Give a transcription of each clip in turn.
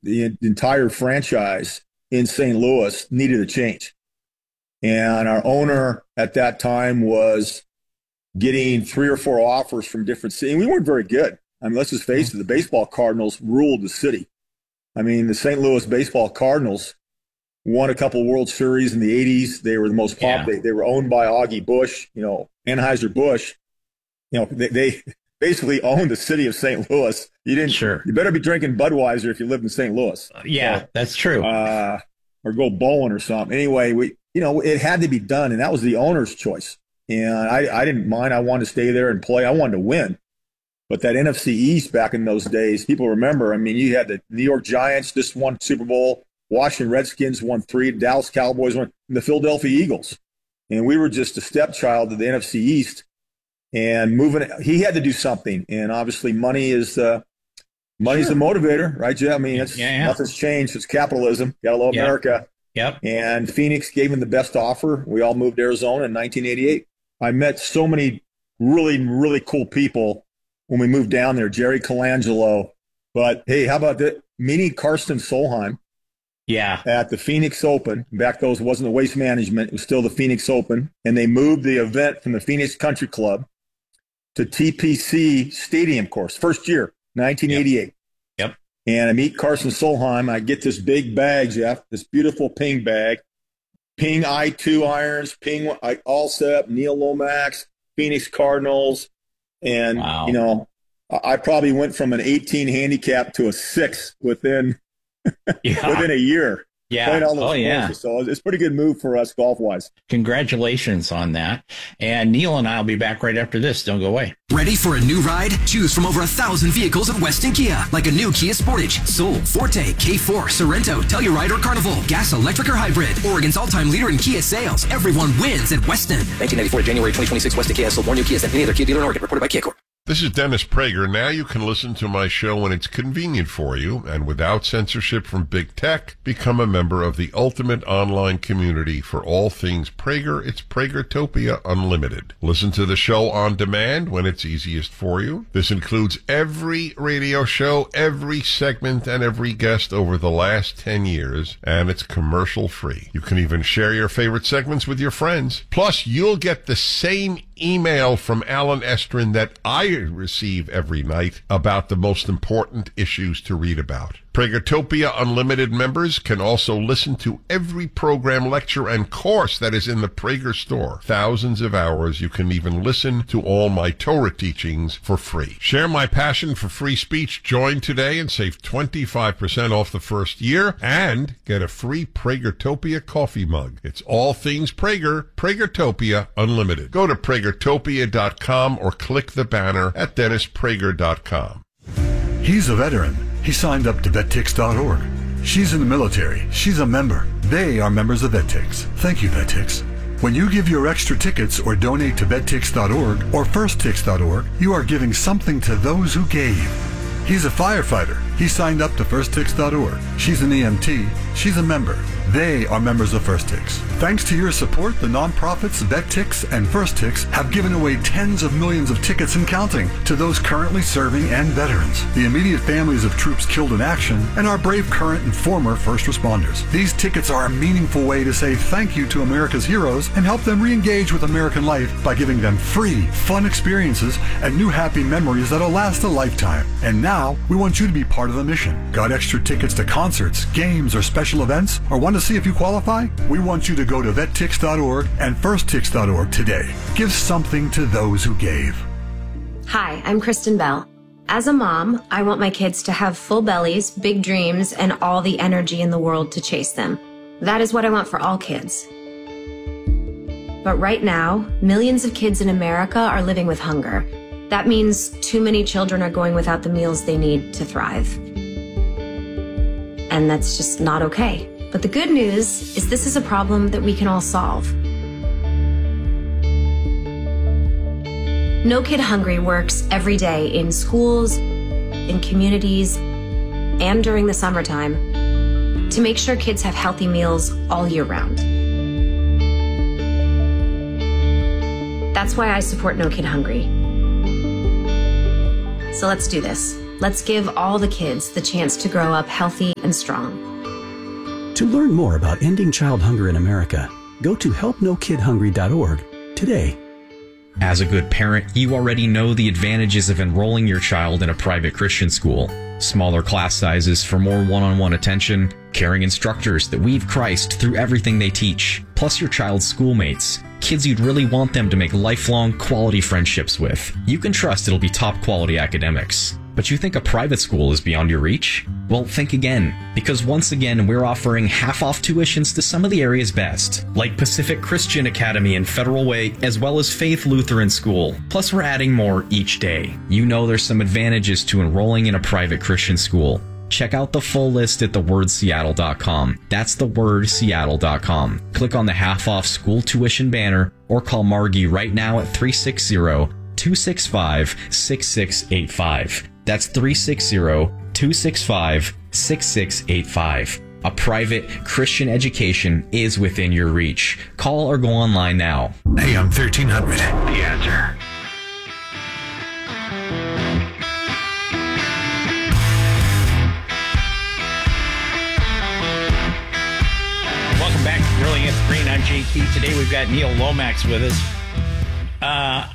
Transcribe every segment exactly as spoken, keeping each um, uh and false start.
the entire franchise in Saint Louis needed a change. And our owner at that time was getting three or four offers from different cities. And we weren't very good. I mean, let's just face it, the baseball Cardinals ruled the city. I mean, the Saint Louis baseball Cardinals won a couple World Series in the eighties. They were the most popular. Yeah. They, they were owned by Augie Busch, you know, Anheuser-Busch. You know, they, they basically owned the city of Saint Louis. You didn't. Sure. You better be drinking Budweiser if you lived in Saint Louis. Yeah, so, that's true. Uh, or go bowling or something. Anyway, we, you know, it had to be done, and that was the owner's choice. And I, I didn't mind. I wanted to stay there and play. I wanted to win. But that N F C East back in those days, people remember. I mean, you had the New York Giants just won Super Bowl. Washington Redskins won three. Dallas Cowboys won. And the Philadelphia Eagles. And we were just a stepchild of the N F C East. And moving, he had to do something. And obviously, money is uh, money's Sure. the motivator, right, Jeff? I mean, it's, Yeah, yeah. nothing's changed. It's capitalism. Got to love Yep. America. Yep. And Phoenix gave him the best offer. We all moved to Arizona in nineteen eighty-eight. I met so many really, really cool people when we moved down there. Jerry Colangelo. But, hey, how about that? Meeting Karsten Solheim Yeah. at the Phoenix Open. Back those wasn't the Waste Management. It was still the Phoenix Open. And they moved the event from the Phoenix Country Club to T P C Stadium course. First year, nineteen eighty-eight. Yep. And I meet Karsten Solheim. I get this big bag, Jeff, this beautiful Ping bag. Ping I two irons, Ping all set up, Neil Lomax, Phoenix Cardinals. And, Wow. you know, I probably went from an eighteen handicap to a six within Yeah. within a year. Yeah. Playing all those Oh, yeah. courses. So it's a pretty good move for us golf-wise. Congratulations on that. And Neil and I will be back right after this. Don't go away. Ready for a new ride? Choose from over a thousand vehicles at Weston Kia, like a new Kia Sportage, Soul, Forte, K four, Sorrento, Telluride, or Carnival. Gas, electric, or hybrid. Oregon's all-time leader in Kia sales. Everyone wins at Weston. nineteen ninety-four to January twenty twenty-six, Weston Kia sold more new Kias than any other Kia dealer in Oregon. Reported by Kia Corp. This is Dennis Prager. Now you can listen to my show when it's convenient for you and without censorship from big tech. Become a member of the ultimate online community for all things Prager. It's Pragertopia Unlimited. Listen to the show on demand when it's easiest for you. This includes every radio show, every segment, and every guest over the last ten years, and it's commercial free. You can even share your favorite segments with your friends. Plus, you'll get the same email from Alan Estrin that I receive every night about the most important issues to read about. Pragertopia Unlimited members can also listen to every program, lecture, and course that is in the Prager store. Thousands of hours. You can even listen to all my Torah teachings for free. Share my passion for free speech. Join today and save twenty-five percent off the first year and get a free Pragertopia coffee mug. It's all things Prager. Pragertopia Unlimited. Go to Pragertopia dot com or click the banner at Dennis Prager dot com. He's a veteran. He signed up to vet tix dot org. She's in the military. She's a member. They are members of VetTix. Thank you, VetTix. When you give your extra tickets or donate to vet tix dot org or first tix dot org, you are giving something to those who gave. He's a firefighter. He signed up to first tix dot org. She's an E M T. She's a member. They are members of FirstTix. Thanks to your support, the nonprofits VetTix and FirstTix have given away tens of millions of tickets and counting to those currently serving and veterans, the immediate families of troops killed in action, and our brave current and former first responders. These tickets are a meaningful way to say thank you to America's heroes and help them re-engage with American life by giving them free, fun experiences and new happy memories that'll last a lifetime. And now, we want you to be part of the mission. Got extra tickets to concerts, games, or special events? Or want to see if you qualify? We want you to go to vet tix dot org and first tix dot org today. Give something to those who gave. Hi, I'm Kristen Bell. As a mom, I want my kids to have full bellies, big dreams, and all the energy in the world to chase them. That is what I want for all kids. But right now, millions of kids in America are living with hunger. That means too many children are going without the meals they need to thrive. And that's just not okay. But the good news is this is a problem that we can all solve. No Kid Hungry works every day in schools, in communities, and during the summertime to make sure kids have healthy meals all year round. That's why I support No Kid Hungry. So let's do this. Let's give all the kids the chance to grow up healthy and strong. To learn more about ending child hunger in America, go to help no kid hungry dot org today. As a good parent, you already know the advantages of enrolling your child in a private Christian school. Smaller class sizes for more one-on-one attention, caring instructors that weave Christ through everything they teach, plus your child's schoolmates, kids you'd really want them to make lifelong quality friendships with. You can trust it'll be top quality academics. But you think a private school is beyond your reach? Well, think again, because once again, we're offering half-off tuitions to some of the area's best, like Pacific Christian Academy and Federal Way, as well as Faith Lutheran School. Plus, we're adding more each day. You know there's some advantages to enrolling in a private Christian school. Check out the full list at the word seattle dot com. That's the word seattle dot com. Click on the half-off school tuition banner or call Margie right now at three six zero, two six five, six six eight five. That's three six zero, two six five, six six eight five. A private Christian education is within your reach. Call or go online now. A M thirteen hundred, The Answer. Welcome back to Grilling at the Green. I'm J T. Today we've got Neil Lomax with us. Uh,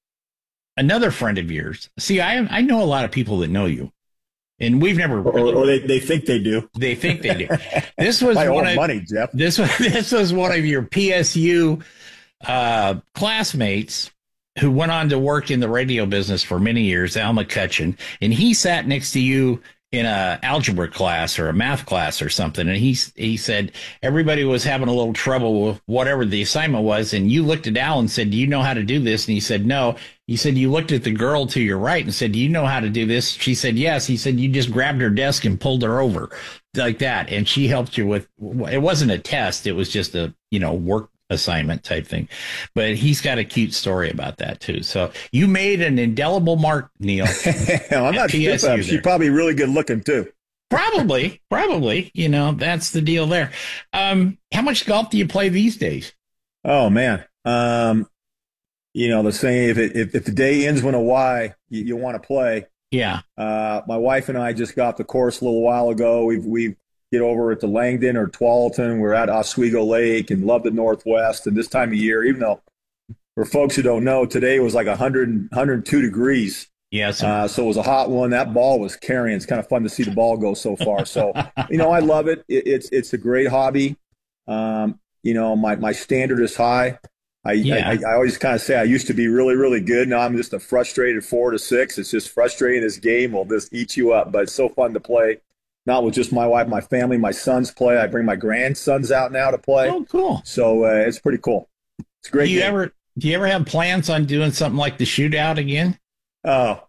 another friend of yours. See, I I know a lot of people that know you, and we've never. Or, or they, they think they do. They think they do. This was My one old of money, Jeff. This was this was one of your P S U uh, classmates who went on to work in the radio business for many years, Al McCutcheon, and he sat next to you in a algebra class or a math class or something, and he he said everybody was having a little trouble with whatever the assignment was, and you looked at Al and said, "Do you know how to do this?" And he said, "No." He said, "You looked at the girl to your right and said, 'Do you know how to do this?' She said, 'Yes.' He said, 'You just grabbed her desk and pulled her over like that, and she helped you with." It wasn't a test; it was just a you know work assignment type thing. But he's got a cute story about that too. So you made an indelible mark, Neil. I'm not stupid. She's probably really good looking too. Probably, probably. You know, that's the deal there. Um, how much golf do you play these days? Oh man. Um, you know, the saying, if it, if, if the day ends with a Y, you, you want to play. Yeah. Uh, my wife and I just got off the course a little while ago. We've, we get over at the Langdon or Tualatin. We're at Oswego Lake and love the Northwest. And this time of year, even though for folks who don't know, today was like one hundred, one hundred two degrees. Yes. Uh, so it was a hot one. That ball was carrying. It's kind of fun to see the ball go so far. So, you know, I love it. it it's, it's a great hobby. Um, you know, my, my standard is high. I, yeah. I, I always kind of say I used to be really, really good. Now I'm just a frustrated four to six. It's just frustrating. This game will just eat you up, but it's so fun to play. Not with just my wife, my family, my sons play. I bring my grandsons out now to play. Oh, cool. So uh, it's pretty cool. It's a great. Do you game. ever do you ever have plans on doing something like the shootout again? Oh,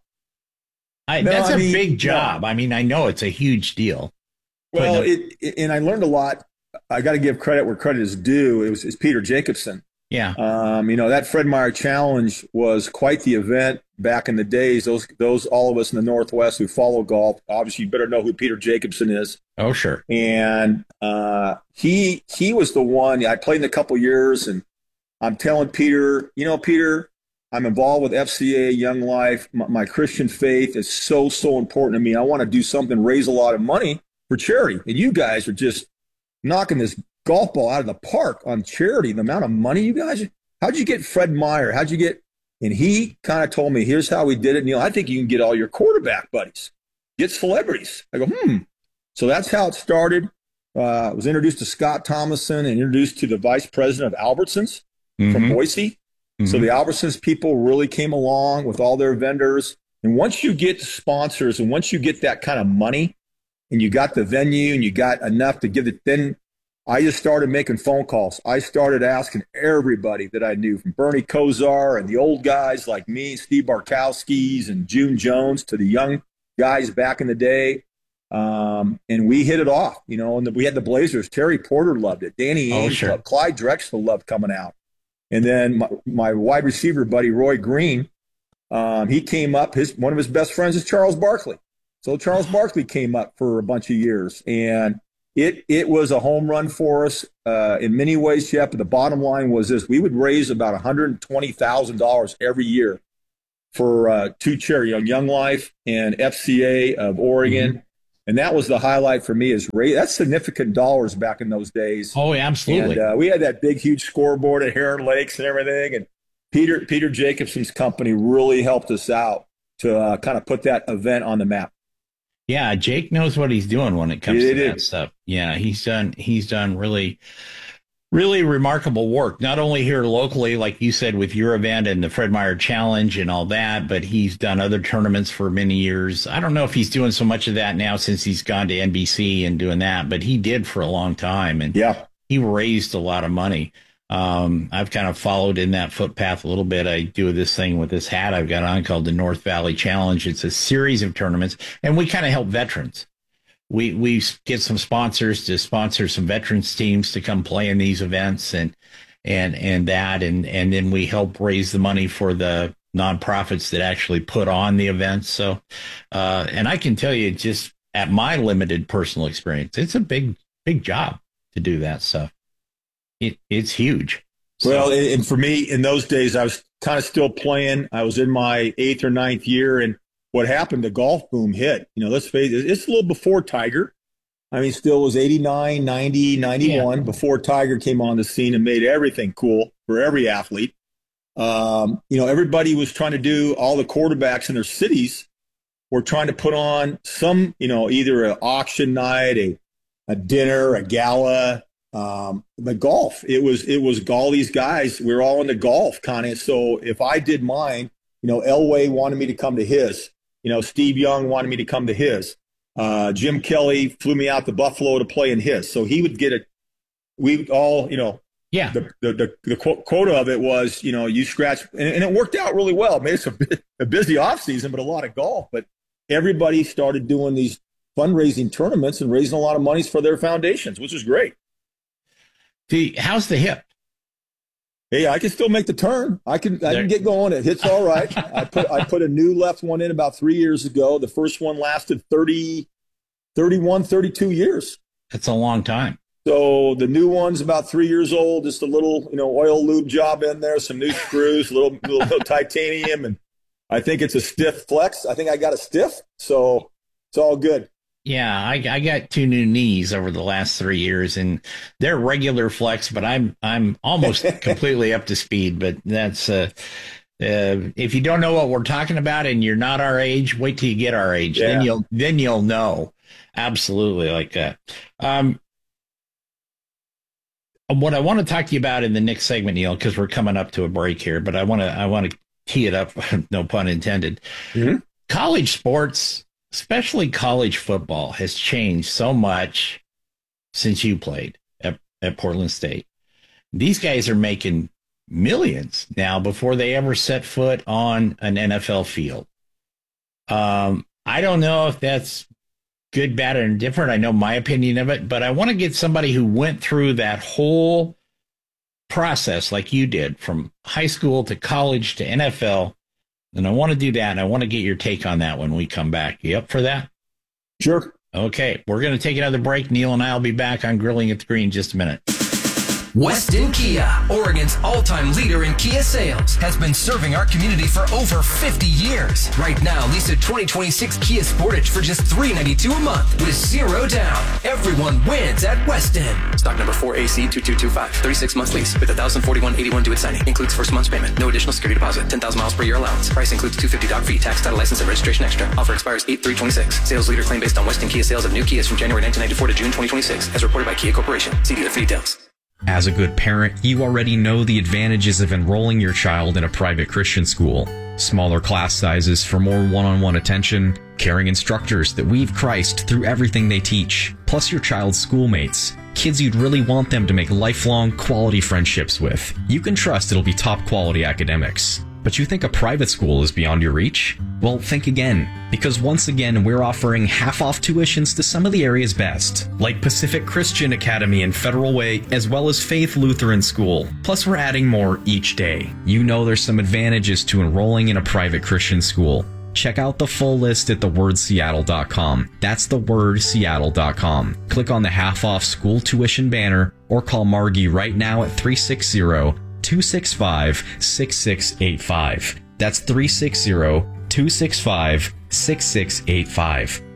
I, no, that's I a mean, big job. No. I mean, I know it's a huge deal. Well, no, it, it, and I learned a lot. I got to give credit where credit is due. It was it's Peter Jacobson. Yeah. Um, you know, that Fred Meyer Challenge was quite the event back in the days. Those, those, all of us in the Northwest who follow golf, obviously you better know who Peter Jacobson is. Oh, sure. And uh, he, he was the one. I played in a couple years, and I'm telling Peter, you know, Peter, I'm involved with F C A, Young Life. My, my Christian faith is so, so important to me. I want to do something, raise a lot of money for charity. And you guys are just knocking this golf ball out of the park on charity. The amount of money you guys, how'd you get Fred Meyer? How'd you get, and he kind of told me, here's how we did it, Neil. I think you can get all your quarterback buddies, get celebrities. I go, hmm. So that's how it started. Uh, I was introduced to Scott Thomason and introduced to the vice president of Albertsons mm-hmm. from Boise. Mm-hmm. So the Albertsons people really came along with all their vendors. And once you get sponsors and once you get that kind of money and you got the venue and you got enough to give it, then I just started making phone calls. I started asking everybody that I knew, from Bernie Kosar and the old guys like me, Steve Barkowski's and June Jones, to the young guys back in the day. Um, and we hit it off, you know, and the, we had the Blazers. Terry Porter loved it. Danny Ainge oh, sure. loved it. Clyde Drexler loved coming out. And then my, my wide receiver buddy, Roy Green, um, he came up. His one of his best friends is Charles Barkley. So Charles Barkley came up for a bunch of years. And It it was a home run for us uh, in many ways, Jeff. But the bottom line was this: we would raise about one hundred twenty thousand dollars every year for uh, two charity, on Young Life and F C A of Oregon. And that was the highlight for me. Is ra- that's significant dollars back in those days. Oh, absolutely. And uh, we had that big, huge scoreboard at Heron Lakes and everything. And Peter Peter Jacobson's company really helped us out to uh, kind of put that event on the map. Yeah, Jake knows what he's doing when it comes It to is. that stuff. Yeah, he's done he's done really, really remarkable work, not only here locally, like you said, with your event and the Fred Meyer Challenge and all that, but he's done other tournaments for many years. I don't know if he's doing so much of that now since he's gone to N B C and doing that, but he did for a long time. And yeah, he raised a lot of money. Um, I've kind of followed in that footpath a little bit. I do this thing with this hat I've got on called the North Valley Challenge. It's a series of tournaments, and we kind of help veterans. We we get some sponsors to sponsor some veterans teams to come play in these events, and and and that, and and then we help raise the money for the nonprofits that actually put on the events. So, uh, and I can tell you, just at my limited personal experience, it's a big big job to do that stuff. It, it's huge. So. Well, and for me, in those days, I was kind of still playing. I was in my eighth or ninth year, and what happened, the golf boom hit. You know, let's face it, it's a little before Tiger. I mean, still was eighty-nine, ninety, ninety-one yeah. before Tiger came on the scene and made everything cool for every athlete. Um, you know, everybody was trying to do, all the quarterbacks in their cities were trying to put on some, you know, either an auction night, a, a dinner, a gala. Um, the golf, it was, it was all these guys. We were all into golf kind of. So if I did mine, you know, Elway wanted me to come to his, you know, Steve Young wanted me to come to his, uh, Jim Kelly flew me out to Buffalo to play in his. So he would get it. We all, you know, yeah, the, the, the, the quota of it was, you know, you scratch, and, and it worked out really well. It made us a, a busy off season, but a lot of golf, but everybody started doing these fundraising tournaments and raising a lot of monies for their foundations, which is great. The, how's the hip? Hey, I can still make the turn. I can I can get going. It hits all right. I put I put a new left one in about three years ago. The first one lasted thirty, thirty-one, thirty-two years. That's a long time. So the new one's about three years old. Just a little, you know, oil lube job in there, some new screws, a little, little, little titanium, and I think it's a stiff flex. I think I got a stiff, so it's all good. Yeah, I, I got two new knees over the last three years, and they're regular flex, but I'm I'm almost completely up to speed. But that's uh, uh, if you don't know what we're talking about and you're not our age, wait till you get our age. Yeah. Then you'll then you'll know. Absolutely, like that. Um, what I want to talk to you about in the next segment, Neil, because we're coming up to a break here, but I want to I want to tee it up, no pun intended. Mm-hmm. College sports, especially college football, has changed so much since you played at, at Portland State. These guys are making millions now before they ever set foot on an N F L field. Um, I don't know if that's good, bad, or indifferent. I know my opinion of it, but I want to get somebody who went through that whole process like you did, from high school to college to N F L. And I want to do that, and I want to get your take on that when we come back. You up for that? Sure. Okay, we're going to take another break. Neil and I will be back on Grilling at the Green in just a minute. Weston Kia, Oregon's all-time leader in Kia sales, has been serving our community for over fifty years. Right now, lease a twenty twenty-six Kia Sportage for just three hundred ninety-two dollars a month with zero down. Everyone wins at Weston. Stock number four A C two two two five. thirty-six months lease with one thousand forty-one dollars and eighty-one cents due at signing. Includes first month's payment. No additional security deposit. ten thousand miles per year allowance. Price includes two hundred fifty dollars doc fee, tax, title, license, and registration extra. Offer expires eight three twenty-six. Sales leader claim based on Weston Kia sales of new Kias from January nineteen ninety-four to June twenty twenty-six, as reported by Kia Corporation. See dealer for details. As a good parent, you already know the advantages of enrolling your child in a private Christian school. Smaller class sizes for more one-on-one attention, caring instructors that weave Christ through everything they teach, plus your child's schoolmates, kids you'd really want them to make lifelong quality friendships with. You can trust it'll be top quality academics. But you think a private school is beyond your reach? Well, think again, because once again, we're offering half-off tuitions to some of the area's best, like Pacific Christian Academy and Federal Way, as well as Faith Lutheran School. Plus, we're adding more each day. You know there's some advantages to enrolling in a private Christian school. Check out the full list at the word seattle dot com. That's the word seattle dot com. Click on the half-off school tuition banner or call Margie right now at three six zero, two six five, six six eight five. That's three six zero, two six five, six six eight five.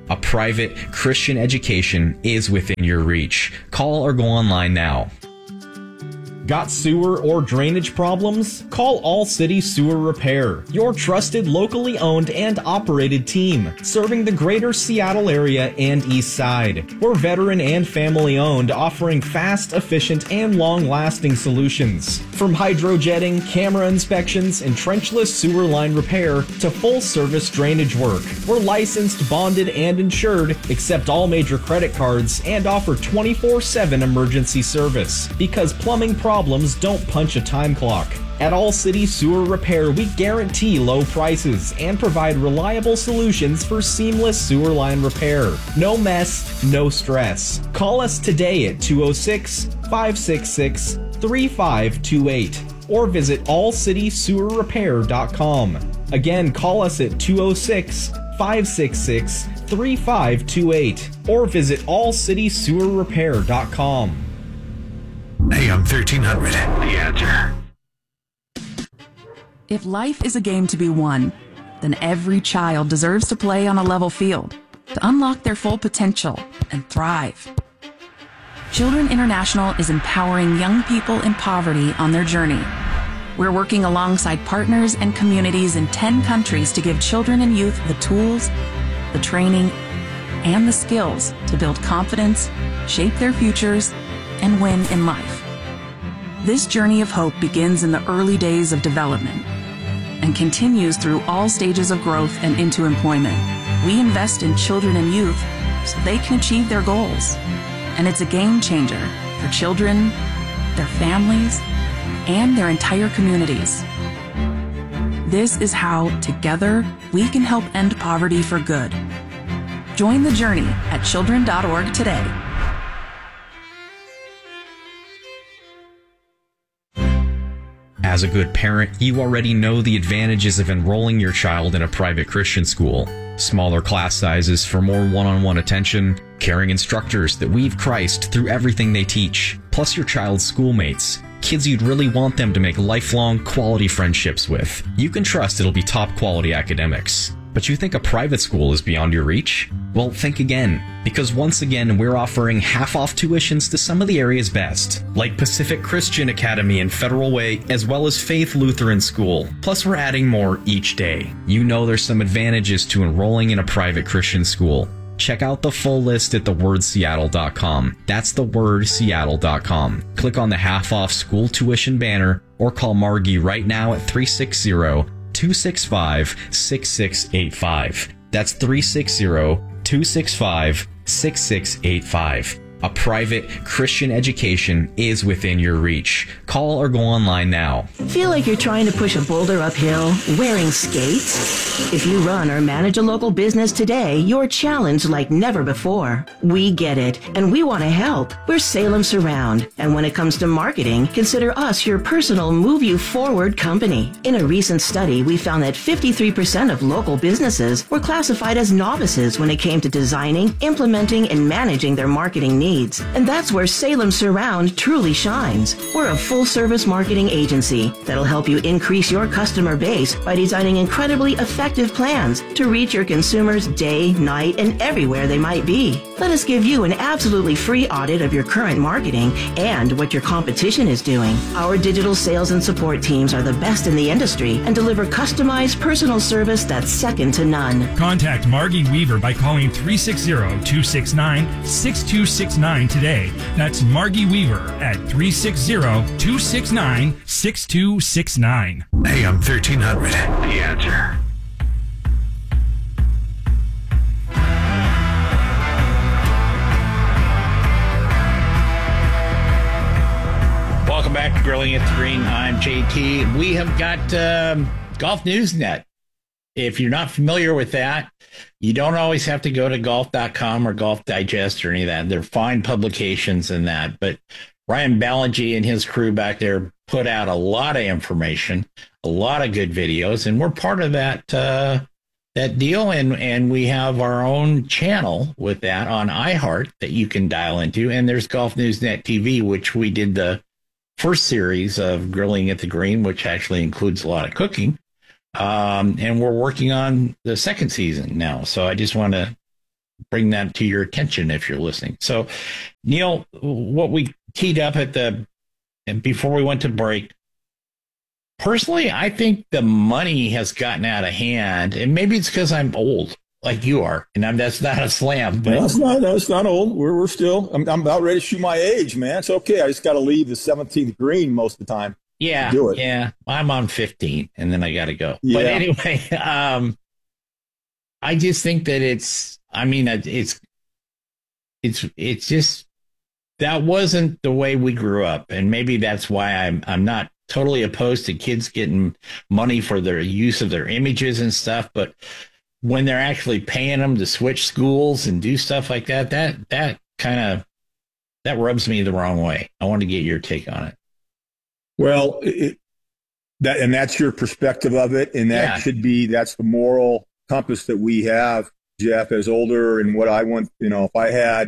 A private Christian education is within your reach. Call or go online now. Got sewer or drainage problems? Call All City Sewer Repair, your trusted locally owned and operated team, serving the greater Seattle area and East Side. We're veteran and family owned, offering fast, efficient, and long-lasting solutions. From hydrojetting, camera inspections, and trenchless sewer line repair to full-service drainage work. We're licensed, bonded, and insured, accept all major credit cards, and offer twenty-four seven emergency service. Because plumbing problems Problems don't punch a time clock. At All City Sewer Repair, we guarantee low prices and provide reliable solutions for seamless sewer line repair. No mess, no stress. Call us today at two oh six, five six six, three five two eight or visit all city sewer repair dot com. Again, call us at two oh six, five six six, three five two eight or visit all city sewer repair dot com. A M thirteen hundred, The Answer. If life is a game to be won, then every child deserves to play on a level field to unlock their full potential and thrive. Children International is empowering young people in poverty on their journey. We're working alongside partners and communities in ten countries to give children and youth the tools, the training, and the skills to build confidence, shape their futures, and win in life. This journey of hope begins in the early days of development and continues through all stages of growth and into employment. We invest in children and youth so they can achieve their goals. And it's a game changer for children, their families, and their entire communities. This is how, together, we can help end poverty for good. Join the journey at children dot org today. As a good parent, you already know the advantages of enrolling your child in a private Christian school. Smaller class sizes for more one-on-one attention, caring instructors that weave Christ through everything they teach, plus your child's schoolmates, kids you'd really want them to make lifelong quality friendships with. You can trust it'll be top quality academics. But you think a private school is beyond your reach? Well, think again, because once again, we're offering half-off tuitions to some of the area's best, like Pacific Christian Academy and Federal Way, as well as Faith Lutheran School. Plus, we're adding more each day. You know there's some advantages to enrolling in a private Christian school. Check out the full list at the word seattle dot com. That's the word seattle dot com. Click on the half-off school tuition banner or call Margie right now at three six zero, two six five, six six eight five. That's three six zero, two six five, six six eight five. A private Christian education is within your reach. Call or go online now. Feel like you're trying to push a boulder uphill wearing skates? If you run or manage a local business today, you're challenged like never before. We get it, and we want to help. We're Salem Surround, and when it comes to marketing, consider us your personal move you forward company. In a recent study, we found that fifty-three percent of local businesses were classified as novices when it came to designing, implementing, and managing their marketing needs. And that's where Salem Surround truly shines. We're a full-service marketing agency that'll help you increase your customer base by designing incredibly effective plans to reach your consumers day, night, and everywhere they might be. Let us give you an absolutely free audit of your current marketing and what your competition is doing. Our digital sales and support teams are the best in the industry and deliver customized personal service that's second to none. Contact Margie Weaver by calling three six zero, two six nine, six two six nine today. That's Margie Weaver at three six zero, two six nine, six two six nine. A M thirteen hundred, The Answer. Welcome back to Grilling at the Green. I'm J T. We have got um, Golf News Net. If you're not familiar with that, you don't always have to go to golf dot com or Golf Digest or any of that. They're fine publications in that. But Ryan Ballengee and his crew back there put out a lot of information, a lot of good videos, and we're part of that uh, that deal. And, and we have our own channel with that on iHeart that you can dial into. And there's Golf News Net T V, which we did the first series of Grilling at the Green, which actually includes a lot of cooking. Um, and we're working on the second season now. So I just want to bring that to your attention if you're listening. So, Neil, what we teed up at the, and before we went to break, personally, I think the money has gotten out of hand, and maybe it's because I'm old, like you are, and I'm, that's not a slam. But no, it's not. No, it's not old. We're we're still. I'm, I'm about ready to shoot my age, man. It's okay. I just got to leave the seventeenth green most of the time. Yeah, do it. Yeah. I'm on fifteen, and then I got to go. Yeah. But anyway, um, I just think that it's. I mean, it's it's it's just that wasn't the way we grew up, and maybe that's why I'm I'm not totally opposed to kids getting money for their use of their images and stuff, but when they're actually paying them to switch schools and do stuff like that, that that kind of that rubs me the wrong way. I want to get your take on it. Well, it, that and that's your perspective of it, and that Yeah. should be that's the moral compass that we have, Jeff, as older. And what I want, you know, if I had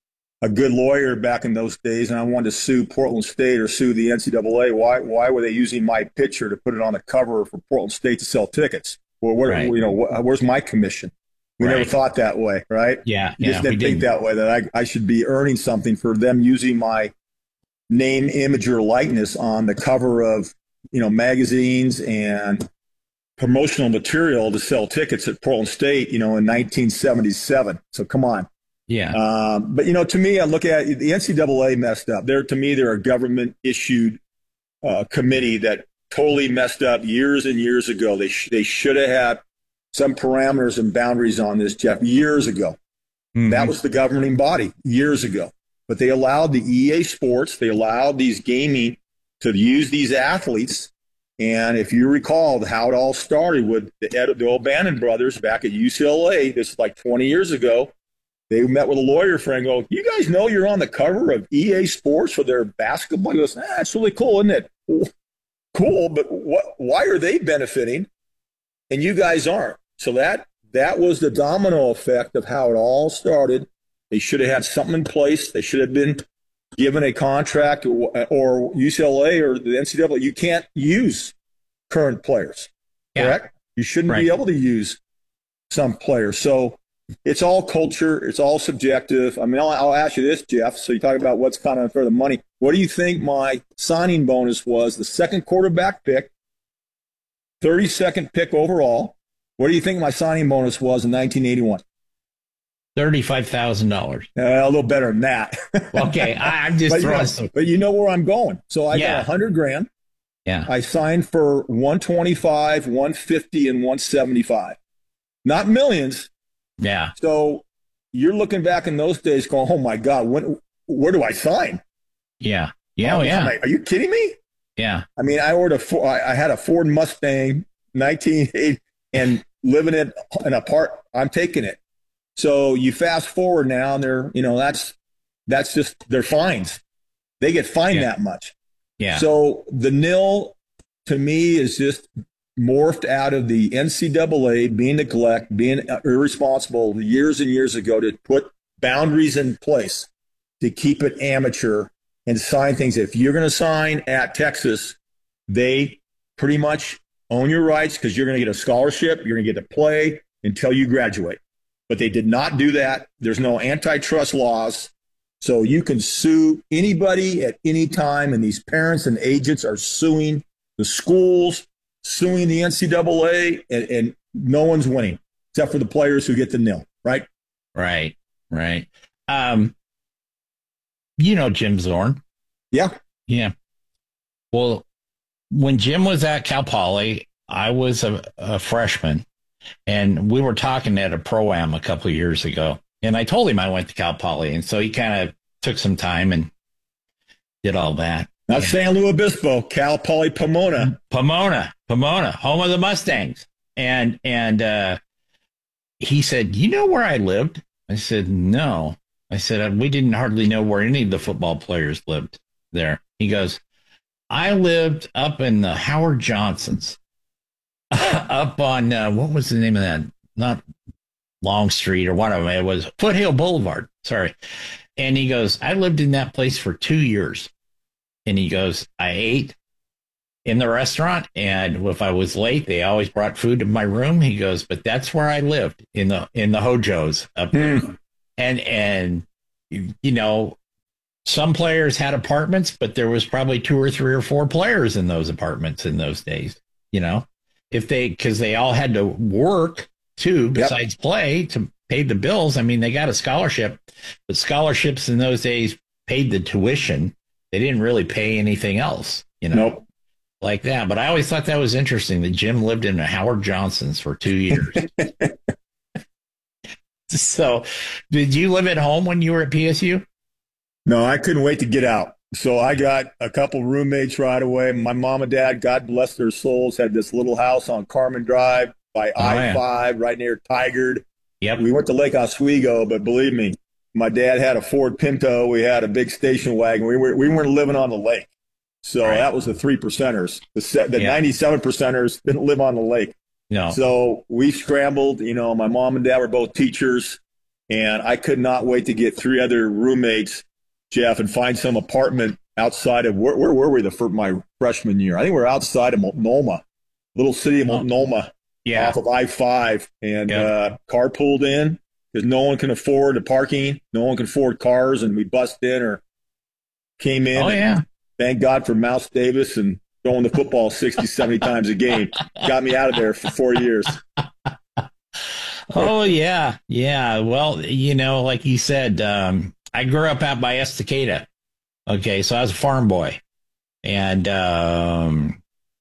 a good lawyer back in those days and I wanted to sue Portland State or sue the N C double A, why why were they using my picture to put it on the cover for Portland State to sell tickets? Well, where, Right. you know, wh- where's my commission? We never Right. thought that way, right? Yeah, You yeah, just we didn't think didn't. that way, that I, I should be earning something for them using my name, image, or likeness on the cover of, you know, magazines and promotional material to sell tickets at Portland State, you know, in nineteen seventy-seven. So come on. Yeah. Um, but, you know, to me, I look at the N C double A messed up. They're, to me, they're a government-issued uh, committee that totally messed up years and years ago. They sh- they should have had some parameters and boundaries on this, Jeff, years ago. Mm-hmm. That was the governing body years ago. But they allowed the E A Sports, they allowed these gaming to use these athletes. And if you recall how it all started with the, Ed, the O'Bannon brothers back at U C L A, this is like twenty years ago, they met with a lawyer friend and go, you guys know you're on the cover of E A Sports for their basketball? He goes, ah, that's really cool, isn't it? Cool, but what? Why are they benefiting and you guys aren't? So that that was the domino effect of how it all started. They should have had something in place. They should have been given a contract, or, or U C L A or the N C double A. You can't use current players, Yeah. correct? You shouldn't Right. be able to use some players. So it's all culture. It's all subjective. I mean, I'll, I'll ask you this, Jeff. So you talk about what's kind of unfair, the money. What do you think my signing bonus was? The second quarterback pick, thirty-second pick overall. What do you think my signing bonus was in nineteen eighty-one? thirty-five thousand dollars. Uh, a little better than that. Okay, I, I'm just but, you throwing know, some. but you know where I'm going. So I Yeah. got a hundred grand. Yeah. I signed for one twenty-five, one fifty, and one seventy-five. Not millions. Yeah. So you're looking back in those days, going, "Oh my God, when, where do I sign?" Yeah. Yeah. Oh, I'm yeah. like, are you kidding me? Yeah. I mean, I ordered a Ford, I I had a Ford Mustang, nineteen eighty, and living in an apart. I'm taking it. So you fast forward now, and they're, you know, that's that's just their fines. They get fined Yeah. that much. Yeah. So the nil to me is just morphed out of the N C double A being neglect, being irresponsible years and years ago to put boundaries in place to keep it amateur and sign things. If you're going to sign at Texas, they pretty much own your rights because you're going to get a scholarship. You're going to get to play until you graduate. But they did not do that. There's no antitrust laws. So you can sue anybody at any time, and these parents and agents are suing the schools, suing the N C double A, and, and no one's winning except for the players who get the nil, right? Right. Right. Um, you know Jim Zorn. Yeah. Yeah. Well, when Jim was at Cal Poly, I was a, a freshman, and we were talking at a pro-am a couple of years ago. And I told him I went to Cal Poly, and so he kind of took some time and did all that. Not yeah. San Luis Obispo, Cal Poly Pomona. Pomona, Pomona, home of the Mustangs. And and uh, he said, you know where I lived? I said, no. I said, we didn't hardly know where any of the football players lived there. He goes, I lived up in the Howard Johnsons, up on, uh, what was the name of that? Not Long Street or whatever. It was Foothill Boulevard. Sorry. And he goes, I lived in that place for two years. And he goes, I ate in the restaurant, and if I was late, they always brought food to my room. He goes, but that's where I lived, in the in the Hojos up there. Mm. And, and, you know, some players had apartments, but there was probably two or three or four players in those apartments in those days, you know, if they, because they all had to work too, besides yep. play to pay the bills. I mean, they got a scholarship, but scholarships in those days paid the tuition. They didn't really pay anything else, you know, nope. like that. But I always thought that was interesting that Jim lived in a Howard Johnson's for two years. So did you live at home when you were at P S U? No, I couldn't wait to get out. So I got a couple roommates right away. My mom and dad, God bless their souls, had this little house on Carmen Drive by oh, I five, yeah. right near Tigard. Yep. We went to Lake Oswego, but believe me, my dad had a Ford Pinto. We had a big station wagon. We, were, we weren't living on the lake. So right. that was the three percenters. The, set, the yeah. ninety-seven percenters didn't live on the lake. No. So we scrambled. You know, my mom and dad were both teachers, and I could not wait to get three other roommates, Jeff, and find some apartment outside of where, where were we the for my freshman year? I think we were outside of Multnomah, little city of Multnomah, yeah. off of I five, and yeah. uh, car pulled in because no one can afford the parking, no one can afford cars, and we busted in or came in. Oh yeah! Thank God for Mouse Davis and throwing the football sixty, seventy times a game. Got me out of there for four years. Oh yeah, yeah. Well, you know, like you said. Um, I grew up out by Estacada. Okay, so I was a farm boy. And um,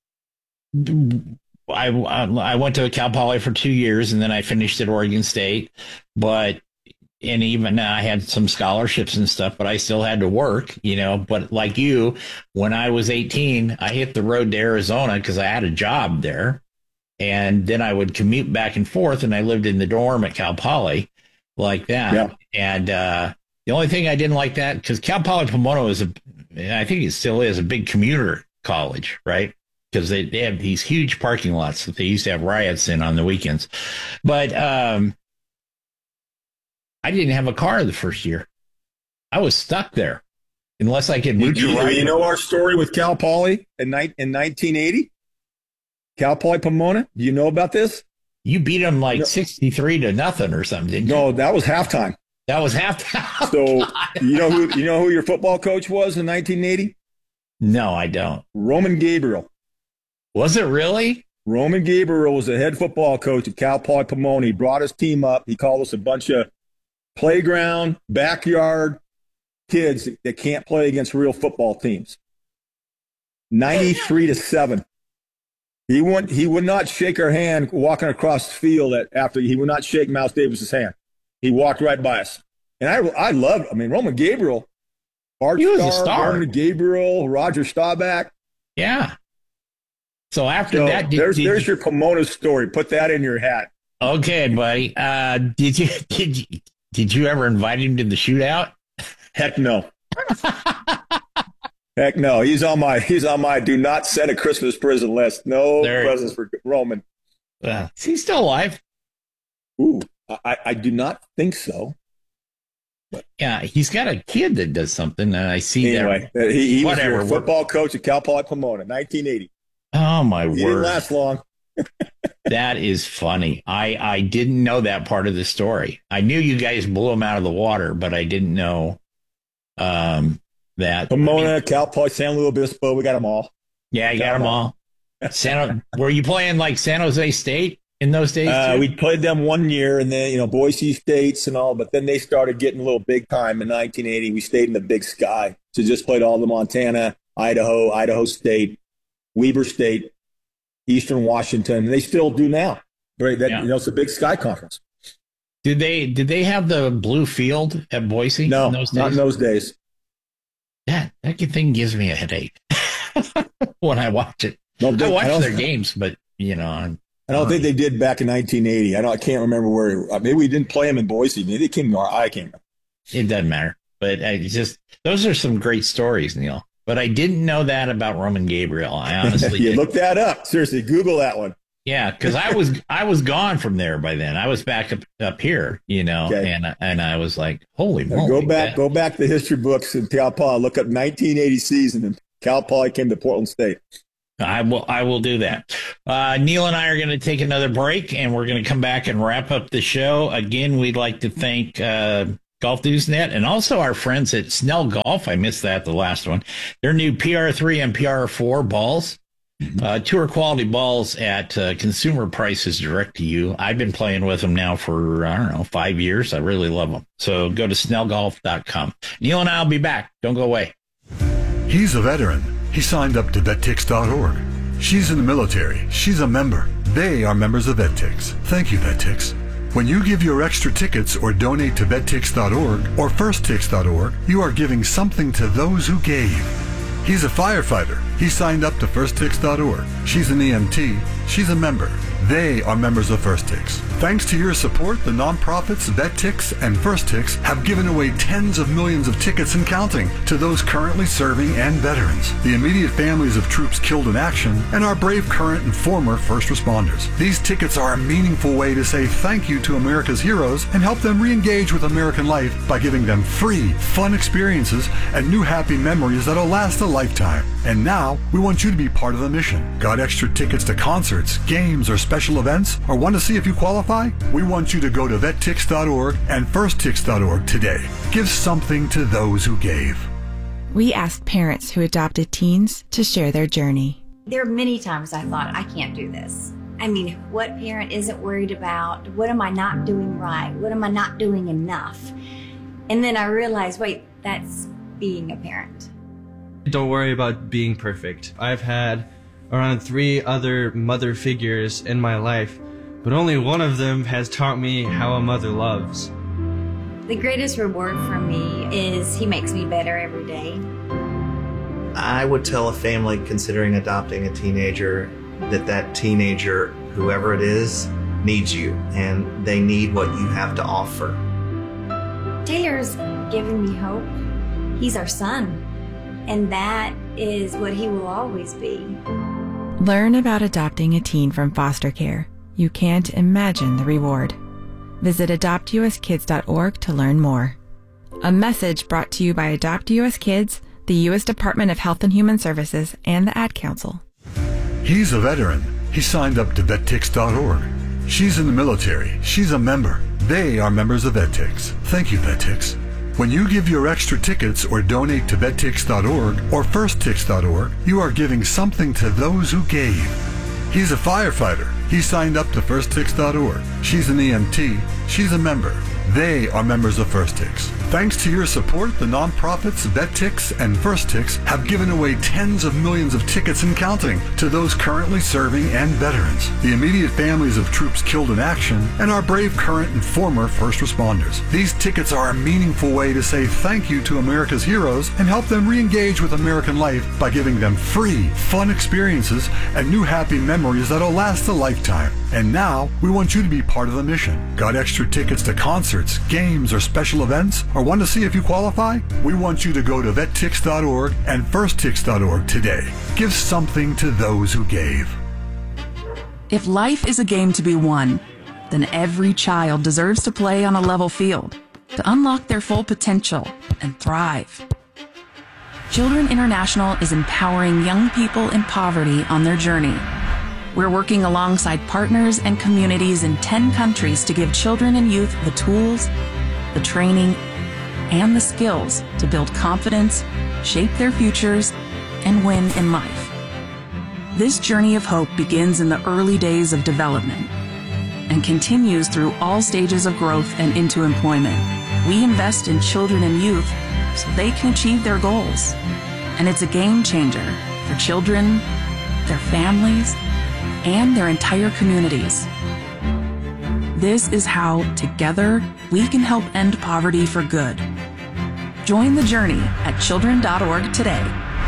I, I went to Cal Poly for two years, and then I finished at Oregon State. But, and even I had some scholarships and stuff, but I still had to work, you know. But like you, when I was eighteen, I hit the road to Arizona because I had a job there. And then I would commute back and forth, and I lived in the dorm at Cal Poly like that. Yeah. And, uh, the only thing I didn't like that, because Cal Poly Pomona is a, I think it still is, a big commuter college, right? Because they, they have these huge parking lots that they used to have riots in on the weekends. But um, I didn't have a car the first year. I was stuck there unless I could move you, to you know our story with Cal Poly in, ni- in nineteen eighty? Cal Poly Pomona? Do you know about this? You beat them like no. sixty-three to nothing or something, didn't you? No, that was halftime. That was halftime. So you know who you know who your football coach was in nineteen eighty? No, I don't. Roman Gabriel. Was it really? Roman Gabriel was the head football coach at Cal Poly Pomona. He brought his team up. He called us a bunch of playground, backyard kids that can't play against real football teams. ninety-three to seven. He would he would not shake our hand walking across the field at, after he would not shake Mouse Davis's hand. He walked right by us. And I I loved, I mean, Roman Gabriel, Bart he was Starr, a star. Roman Gabriel, Roger Staubach. Yeah. So after so that, did, there's did there's you, your Pomona story. Put that in your hat. Okay, buddy. Uh, did you did you did you ever invite him to the shootout? Heck no. Heck no. He's on my he's on my do not send a Christmas present list. No there, presents for Roman. Uh, is he still alive? Ooh. I, I do not think so. But yeah, he's got a kid that does something, and I see anyway, there. He, he was a football coach at Cal Poly Pomona, nineteen eighty. Oh, my he word. He didn't last long. That is funny. I, I didn't know that part of the story. I knew you guys blew him out of the water, but I didn't know um, that. Pomona, I mean, Cal Poly, San Luis Obispo, we got them all. Yeah, you got, got them all. all. San, were you playing like San Jose State? In those days, uh, we played them one year, and then you know Boise States and all. But then they started getting a little big time in nineteen eighty. We stayed in the Big Sky, so just played all the Montana, Idaho, Idaho State, Weber State, Eastern Washington. And they still do now. Right? That yeah. you know it's a Big Sky conference. Did they did they have the blue field at Boise? No, in those days? Not in those days. That that thing gives me a headache when I watch it. No, I watch I their games, but you know. I'm, I don't think they did back in nineteen eighty. I don't. I can't remember where. Maybe we didn't play them in Boise. Maybe they came to our. I can't. It doesn't matter. But I just those are some great stories, Neil. But I didn't know that about Roman Gabriel. I honestly you didn't. Look that up. Seriously, Google that one. Yeah, because I was I was gone from there by then. I was back up, up here, you know, okay. and and I was like, holy moly! Go back, that. go back to the history books in Cal Poly. Look up nineteen eighty season, and Cal Poly came to Portland State. I will. I will do that. Uh, Neil and I are going to take another break, and we're going to come back and wrap up the show. Again, we'd like to thank uh, Golf News Net, and also our friends at Snell Golf. I missed that, the last one. Their new P R three and P R four balls. Uh, tour quality balls at uh, consumer prices direct to you. I've been playing with them now for, I don't know, five years. I really love them. So go to snell golf dot com. Neil and I will be back. Don't go away. He's a veteran. He signed up to vet tix dot org. She's in the military. She's a member. They are members of VetTix. Thank you, VetTix. When you give your extra tickets or donate to vet tix dot org or first tix dot org, you are giving something to those who gave. He's a firefighter. He signed up to first tix dot org. She's an E M T. She's a member. They are members of FirstTix. Thanks to your support, the nonprofits VetTix and FirstTix have given away tens of millions of tickets and counting to those currently serving and veterans, the immediate families of troops killed in action, and our brave current and former first responders. These tickets are a meaningful way to say thank you to America's heroes and help them re-engage with American life by giving them free, fun experiences and new happy memories that'll last a lifetime. And now, we want you to be part of the mission. Got extra tickets to concerts, games, or special events, or want to see if you qualify? We want you to go to vet tix dot org and first tix dot org today. Give something to those who gave. We asked parents who adopted teens to share their journey. There are many times I thought, I can't do this. I mean, what parent isn't worried about, what am I not doing right? What am I not doing enough? And then I realized, wait, that's being a parent. Don't worry about being perfect. I've had around three other mother figures in my life, but only one of them has taught me how a mother loves. The greatest reward for me is he makes me better every day. I would tell a family considering adopting a teenager that that teenager, whoever it is, needs you, and they need what you have to offer. Taylor's given me hope. He's our son, and that is what he will always be. Learn about adopting a teen from foster care. You can't imagine the reward. Visit adopt u s kids dot org to learn more. A message brought to you by Adopt U S Kids, the U S Department of Health and Human Services, and the Ad Council. He's a veteran. He signed up to vet tix dot org. She's in the military. She's a member. They are members of VetTix. Thank you, VetTix. When you give your extra tickets or donate to vet tix dot org or first tix dot org, you are giving something to those who gave. He's a firefighter. He signed up to first tix dot org. She's an E M T. She's a member. They are members of FirstTix. Thanks to your support, the nonprofits VetTix and FirstTix have given away tens of millions of tickets and counting to those currently serving and veterans, the immediate families of troops killed in action, and our brave current and former first responders. These tickets are a meaningful way to say thank you to America's heroes and help them re-engage with American life by giving them free, fun experiences and new happy memories that'll last a lifetime. And now, we want you to be part of the mission. Got extra tickets to concerts, games, or special events, or want to see if you qualify? We want you to go to vet tix dot org and first tix dot org today. Give something to those who gave. If life is a game to be won, then every child deserves to play on a level field, to unlock their full potential and thrive. Children International is empowering young people in poverty on their journey. We're working alongside partners and communities in ten countries to give children and youth the tools, the training, and the skills to build confidence, shape their futures, and win in life. This journey of hope begins in the early days of development and continues through all stages of growth and into employment. We invest in children and youth so they can achieve their goals. And it's a game changer for children, their families, and their entire communities. This is how, together, we can help end poverty for good. Join the journey at children dot org today.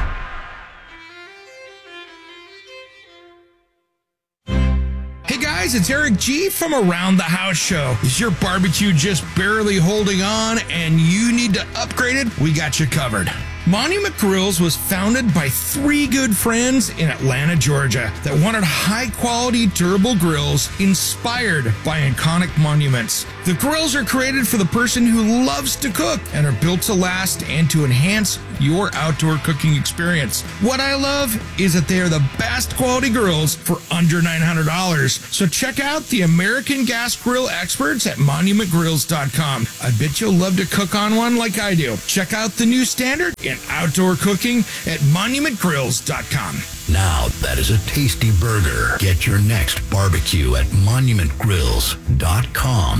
Hey guys, it's Eric G from Around the House Show. Is your barbecue just barely holding on and you need to upgrade it? We got you covered. Monument Grills was founded by three good friends in Atlanta, Georgia that wanted high-quality, durable grills inspired by iconic monuments. The grills are created for the person who loves to cook and are built to last and to enhance your outdoor cooking experience. What I love is that they are the best quality grills for under nine hundred dollars. So check out the American Gas Grill experts at monument grills dot com. I bet you'll love to cook on one like I do. Check out the new standard in outdoor cooking at monument grills dot com. Now that is a tasty burger. Get your next barbecue at monument grills dot com.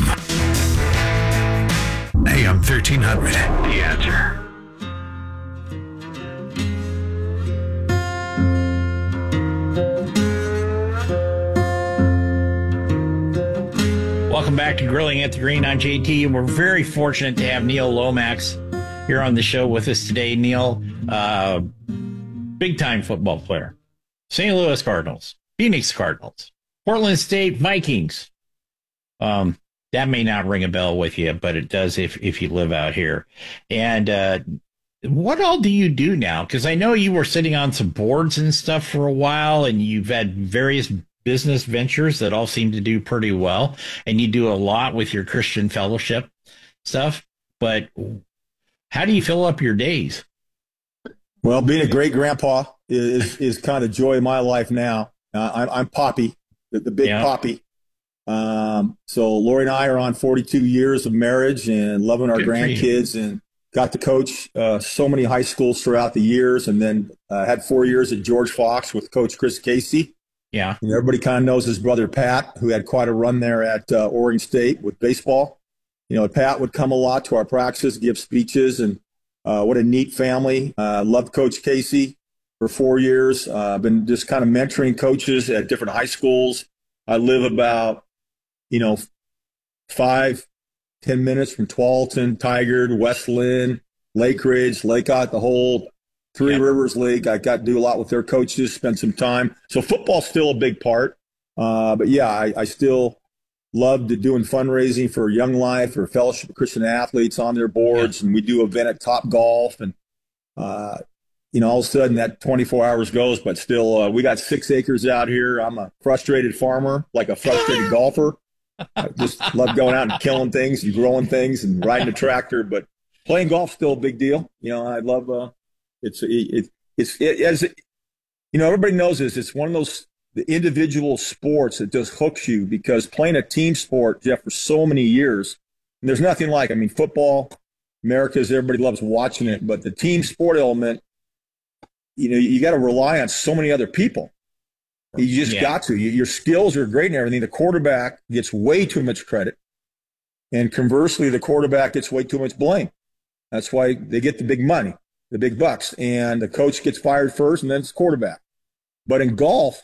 A M thirteen hundred, The Answer. Welcome back to Grilling at the Green. I'm J T, and we're very fortunate to have Neil Lomax here on the show with us today. Neil, uh, big-time football player. Saint Louis Cardinals, Phoenix Cardinals, Portland State Vikings. Um, that may not ring a bell with you, but it does if, if you live out here. And uh, what all do you do now? Because I know you were sitting on some boards and stuff for a while, and you've had various business ventures that all seem to do pretty well, and you do a lot with your Christian fellowship stuff. But how do you fill up your days? Well, being a great grandpa is is kind of the joy of my life now. Uh, I'm, I'm Poppy, the, the big yeah. Poppy. Um, so Lori and I are on forty-two years of marriage and loving our Good grandkids, and got to coach uh, so many high schools throughout the years, and then uh, had four years at George Fox with Coach Chris Casey. Yeah. And everybody kind of knows his brother, Pat, who had quite a run there at uh, Oregon State with baseball. You know, Pat would come a lot to our practices, give speeches, and uh, what a neat family. Uh, loved Coach Casey for four years. I've uh, been just kind of mentoring coaches at different high schools. I live about, you know, five, ten minutes from Tualatin, Tigard, West Lynn, Lake Ridge, Lake Ott, the whole Three yeah. Rivers League. I got to do a lot with their coaches, spend some time. So football's still a big part. Uh, but, yeah, I, I still love to doing fundraising for Young Life or Fellowship of Christian Athletes on their boards. Yeah. And we do an event at Top Golf. And, uh, you know, all of a sudden that twenty-four hours goes. But still, uh, we got six acres out here. I'm a frustrated farmer, like a frustrated golfer. I just love going out and killing things and growing things and riding a tractor. But playing golf's still a big deal. You know, I love uh, – It's it, it's it, as it, you know, everybody knows this. It's one of those the individual sports that just hooks you, because playing a team sport, Jeff, for so many years, and there's nothing like. I mean, football, America's everybody loves watching it, but the team sport element, you know, you got to rely on so many other people. You just yeah. got to. You, your skills are great and everything. The quarterback gets way too much credit, and conversely, the quarterback gets way too much blame. That's why they get the big money. The big bucks, and the coach gets fired first, and then it's quarterback. But in golf,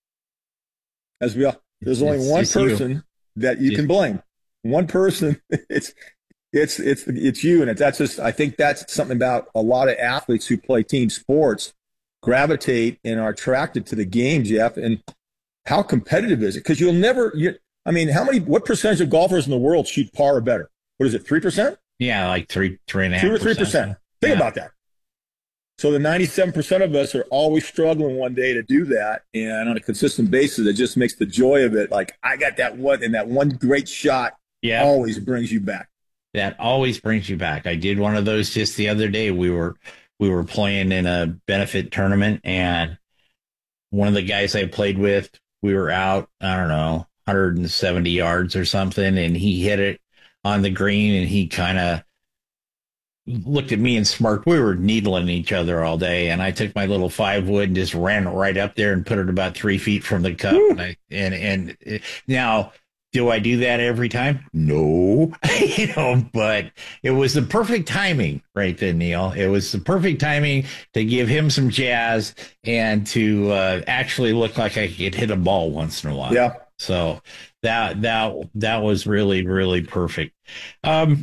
as we all, there's only it's, one it's person you. that you it's, can blame. One person, it's it's it's it's you, and it, that's just. I think that's something about a lot of athletes who play team sports gravitate and are attracted to the game, Jeff. And how competitive is it? Because you'll never. You, I mean, how many? What percentage of golfers in the world shoot par or better? What is it? Three percent? Yeah, like three, three and a half, two or three percent. Think yeah. about that. So the ninety-seven percent of us are always struggling one day to do that. And on a consistent basis, it just makes the joy of it. Like, I got that one, and that one great shot yeah. always brings you back. That always brings you back. I did one of those just the other day. We were, we were playing in a benefit tournament, and one of the guys I played with, we were out, I don't know, one hundred seventy yards or something. And he hit it on the green, and he kind of looked at me and smirked. We were needling each other all day, and I took my little five wood and just ran it right up there and put it about three feet from the cup. Woo. And I and and it, now, do I do that every time? No, you know, but it was the perfect timing right then, Neil. It was the perfect timing to give him some jazz and to uh, actually look like I could hit a ball once in a while. Yeah. So that that that was really really perfect. Um,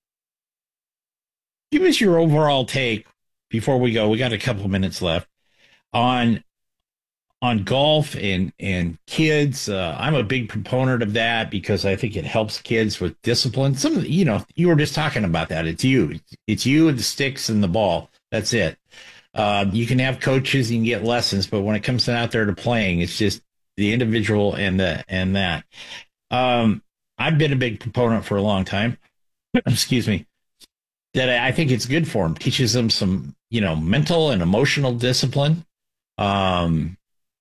Give us your overall take before we go. We got a couple minutes left on on golf and and kids. Uh, I'm a big proponent of that because I think it helps kids with discipline. Some of the, you know, you were just talking about that. It's you. It's you and the sticks and the ball. That's it. Uh, you can have coaches, you can get lessons, but when it comes out there to playing, it's just the individual and the and that. Um, I've been a big proponent for a long time. Excuse me. That I think it's good for them. Teaches them some, you know, mental and emotional discipline, um,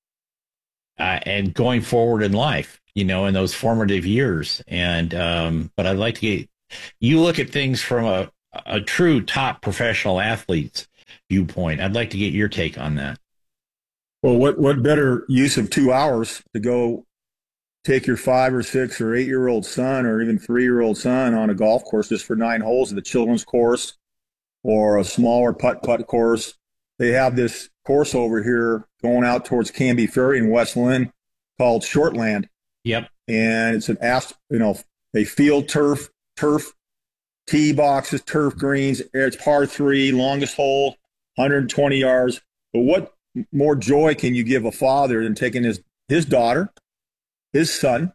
uh, and going forward in life, you know, in those formative years. And um, but I'd like to get you look at things from a a true top professional athlete's viewpoint. I'd like to get your take on that. Well, what what better use of two hours to go take your five or six or eight year old son or even three year old son on a golf course just for nine holes of the children's course or a smaller putt putt course. They have this course over here going out towards Canby Ferry in West Lynn called Shortland. Yep. And it's an ast- you know, a field turf, turf tee boxes, turf greens. It's par three, longest hole, one hundred twenty yards. But what more joy can you give a father than taking his, his daughter, his son,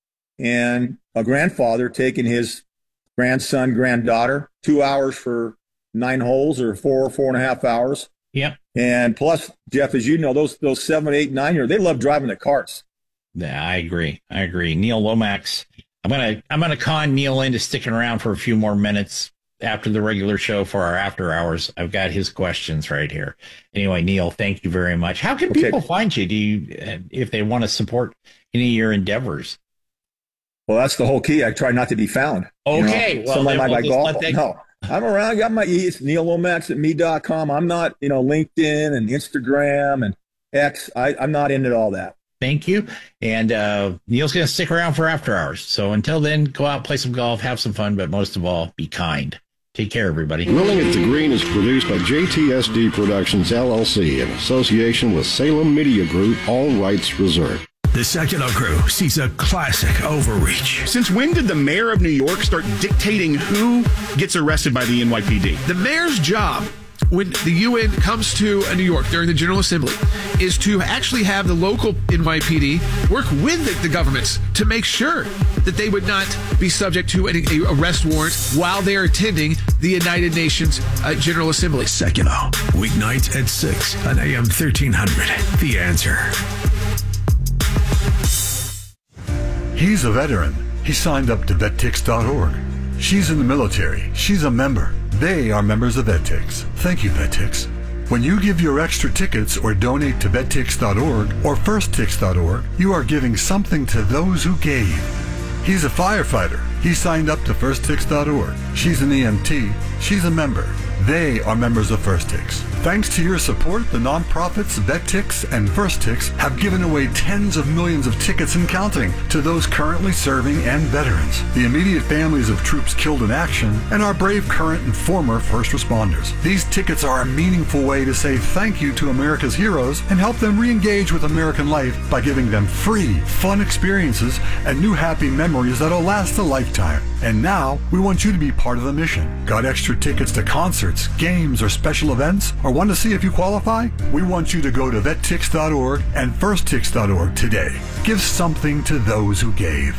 and a grandfather taking his grandson, granddaughter, two hours for nine holes or four, four and a half hours. Yep. And plus, Jeff, as you know, those those seven, eight, nine year, they love driving the carts. Yeah, I agree. I agree. Neil Lomax. I'm gonna I'm gonna con Neil into sticking around for a few more minutes after the regular show for our after hours. I've got his questions right here. Anyway, Neil, thank you very much. How can Okay. people find you? Do you uh, if they want to support any of your endeavors? Well, that's the whole key. I try not to be found. You know, Okay, well, somebody then might we'll buy just golf. let that- No, I'm around. I got my e. It's Neil Lomax at me dot com. I'm not, you know, LinkedIn and Instagram and X. I, I'm not into all that. Thank you. And uh, Neil's going to stick around for after hours. So until then, go out, play some golf, have some fun, but most of all, be kind. Take care, everybody. Grilling at the Green is produced by J T S D Productions, L L C, in association with Salem Media Group, all rights reserved. The Secular Crew sees a classic overreach. Since when did the mayor of New York start dictating who gets arrested by the N Y P D? The mayor's job when the U N comes to New York during the General Assembly is to actually have the local N Y P D work with the, the governments to make sure that they would not be subject to any a arrest warrant while they are attending the United Nations uh, General Assembly. Secular, weeknights at six on A M thirteen hundred. The Answer. He's a veteran. He signed up to vet tix dot org. She's in the military. She's a member. They are members of VetTix. Thank you, VetTix. When you give your extra tickets or donate to vet tix dot org or first tix dot org, you are giving something to those who gave. He's a firefighter. He signed up to first tix dot org. She's an E M T. She's a member. They are members of FirstTix. Thanks to your support, the nonprofits VetTix and FirstTix have given away tens of millions of tickets and counting to those currently serving and veterans, the immediate families of troops killed in action, and our brave current and former first responders. These tickets are a meaningful way to say thank you to America's heroes and help them re-engage with American life by giving them free, fun experiences and new happy memories that'll last a lifetime. And now, we want you to be part of the mission. Got extra tickets to concerts, games, or special events? Or want to see if you qualify? We want you to go to vet tix dot org and first tix dot org today. Give something to those who gave.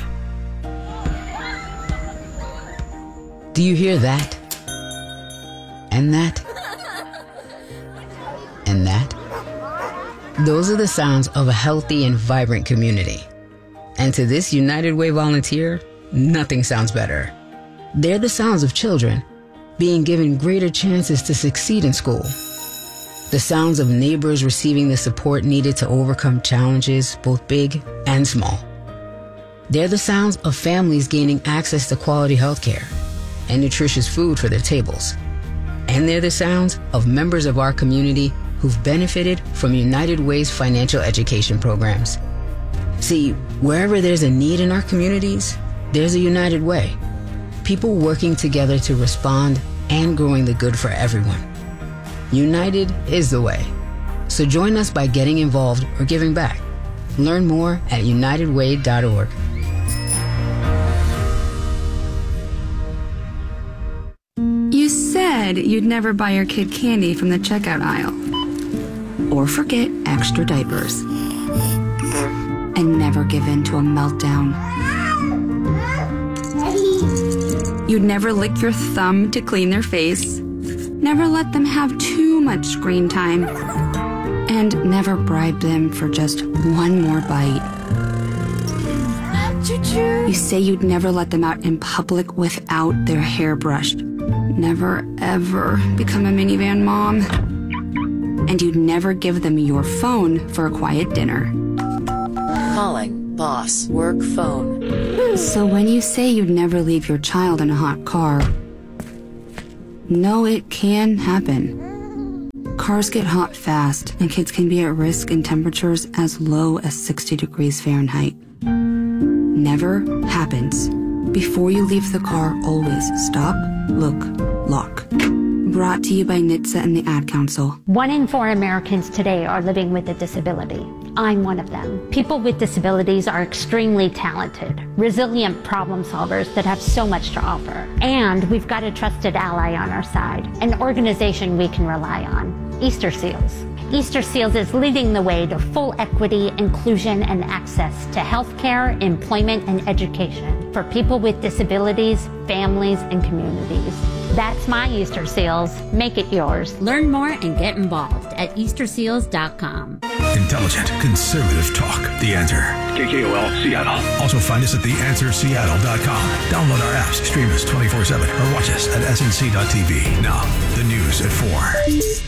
Do you hear that? And that? And that? Those are the sounds of a healthy and vibrant community. And to this United Way volunteer, nothing sounds better. They're the sounds of children being given greater chances to succeed in school. The sounds of neighbors receiving the support needed to overcome challenges, both big and small. They're the sounds of families gaining access to quality health care and nutritious food for their tables. And they're the sounds of members of our community who've benefited from United Way's financial education programs. See, wherever there's a need in our communities, there's a United Way. People working together to respond and growing the good for everyone. United is the way. So join us by getting involved or giving back. Learn more at united way dot org. You said you'd never buy your kid candy from the checkout aisle. Or forget extra diapers. And never give in to a meltdown. You'd never lick your thumb to clean their face. Never let them have too much screen time. And never bribe them for just one more bite. You say you'd never let them out in public without their hair brushed. Never, ever become a minivan mom. And you'd never give them your phone for a quiet dinner. Calling boss work phone. So when you say you'd never leave your child in a hot car, no, it can happen. Cars get hot fast, and kids can be at risk in temperatures as low as sixty degrees Fahrenheit. Never happens. Before you leave the car, always stop, look, lock. Brought to you by N H T S A and the Ad Council. One in four Americans today are living with a disability. I'm one of them. People with disabilities are extremely talented, resilient problem solvers that have so much to offer. And we've got a trusted ally on our side, an organization we can rely on, Easter Seals. Easter Seals is leading the way to full equity, inclusion, and access to healthcare, employment, and education for people with disabilities, families, and communities. That's my Easter Seals. Make it yours. Learn more and get involved at easter seals dot com. Intelligent, conservative talk. The Answer. K K O L, Seattle. Also find us at the answer seattle dot com. Download our apps, stream us twenty-four seven, or watch us at S N C dot T V. Now, the news at four.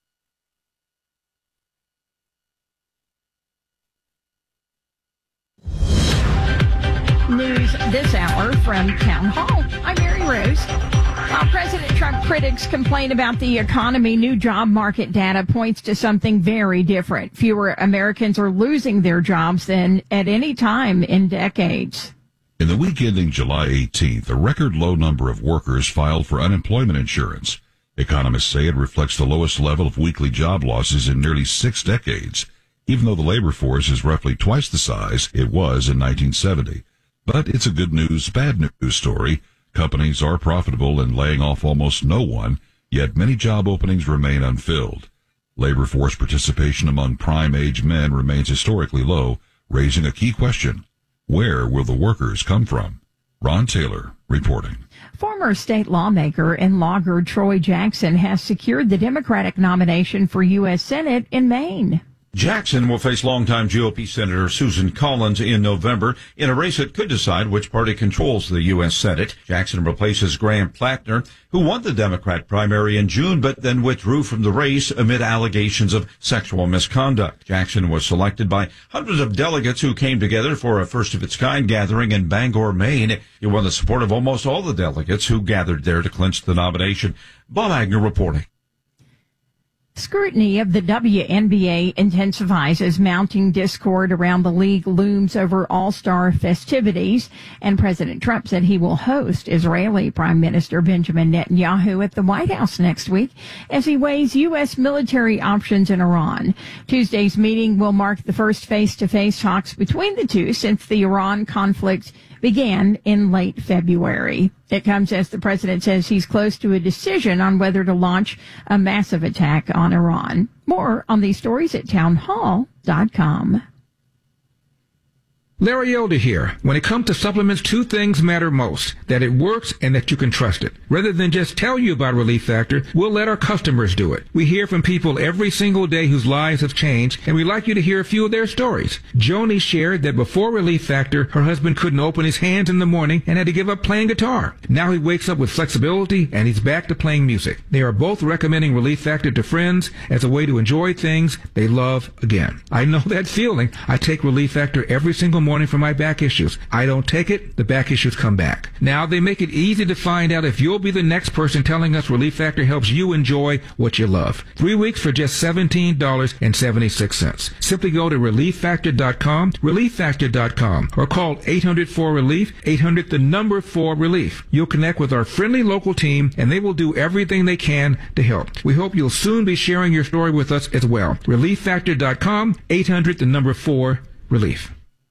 News this hour from Town Hall. I'm Mary Rose. While President Trump critics complain about the economy, new job market data points to something very different. Fewer Americans are losing their jobs than at any time in decades. In the week ending July eighteenth, a record low number of workers filed for unemployment insurance. Economists say it reflects the lowest level of weekly job losses in nearly six decades, even though the labor force is roughly twice the size it was in nineteen seventy. But it's a good news, bad news story. Companies are profitable and laying off almost no one, yet many job openings remain unfilled. Labor force participation among prime-age men remains historically low, raising a key question. Where will the workers come from? Ron Taylor reporting. Former state lawmaker and logger Troy Jackson has secured the Democratic nomination for U S Senate in Maine. Jackson will face longtime G O P Senator Susan Collins in November in a race that could decide which party controls the U S Senate. Jackson replaces Graham Plattner, who won the Democrat primary in June but then withdrew from the race amid allegations of sexual misconduct. Jackson was selected by hundreds of delegates who came together for a first-of-its-kind gathering in Bangor, Maine. He won the support of almost all the delegates who gathered there to clinch the nomination. Bob Agnew reporting. Scrutiny of the W N B A intensifies as mounting discord around the league looms over All-Star festivities, and President Trump said he will host Israeli Prime Minister Benjamin Netanyahu at the White House next week as he weighs U S military options in Iran. Tuesday's meeting will mark the first face-to-face talks between the two since the Iran conflict began in late February. It comes as the president says he's close to a decision on whether to launch a massive attack on Iran. More on these stories at town hall dot com. Larry Elder here. When it comes to supplements, two things matter most: that it works and that you can trust it. Rather than just tell you about Relief Factor, we'll let our customers do it. We hear from people every single day whose lives have changed, and we'd like you to hear a few of their stories. Joni shared that before Relief Factor, her husband couldn't open his hands in the morning and had to give up playing guitar. Now he wakes up with flexibility and he's back to playing music. They are both recommending Relief Factor to friends as a way to enjoy things they love again. I know that feeling. I take Relief Factor every single morning for my back issues. I don't take it, the back issues come back. Now they make it easy to find out if you'll be the next person telling us Relief Factor helps you enjoy what you love. Three weeks for just seventeen dollars and seventy-six cents. Simply go to relief factor dot com, relief factor dot com, or call eight hundred four relief, eight hundred the number four relief. You'll connect with our friendly local team and they will do everything they can to help. We hope you'll soon be sharing your story with us as well. relief factor dot com, eight hundred the number four relief.